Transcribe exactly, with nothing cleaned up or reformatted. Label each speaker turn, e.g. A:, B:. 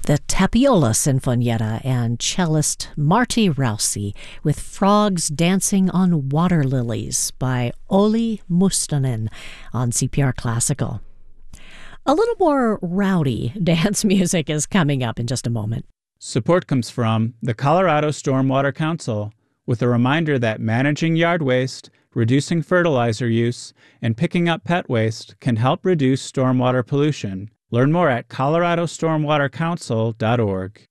A: The Tapiola Sinfonietta and cellist Marty Rousey with Frogs Dancing on Water Lilies by Olli Mustonen on C P R Classical. A little more rowdy dance music is coming up in just a moment.
B: Support comes from the Colorado Stormwater Council, with a reminder that managing yard waste, reducing fertilizer use, and picking up pet waste can help reduce stormwater pollution. Learn more at colorado stormwater council dot org.